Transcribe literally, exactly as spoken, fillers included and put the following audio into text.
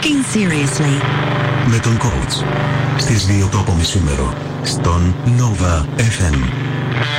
Talking seriously. Με τον coach. Στις δύο το απομισούμερο. Στον Nova εφ εμ.